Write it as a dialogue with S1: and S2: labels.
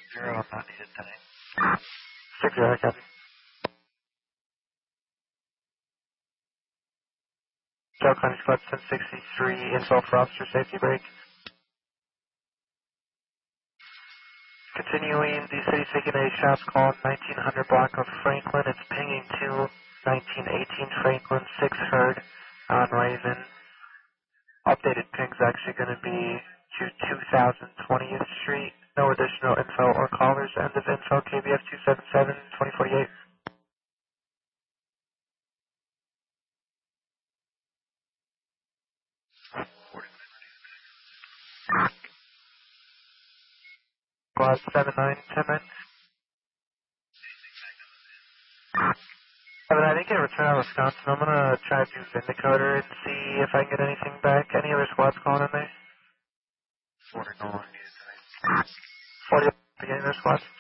S1: 0, not needed tonight.
S2: 6-0, copy. South County Squad 1063, install for officer safety brake. Continuing, the city's taking a shots call 1900 block of Franklin. It's pinging to 1918 Franklin, 6 Heard on Raven. Updated ping's actually going to be to 2020th Street. No additional info or callers. End of info, KBF 277, 2048. Squad 7910. Evan, I didn't get a return out of Wisconsin. I'm going to try to do Vindicator and see if I can get anything back. Any other squads calling in there?
S1: 40, no, needed tonight.
S2: 40, beginning of their squads.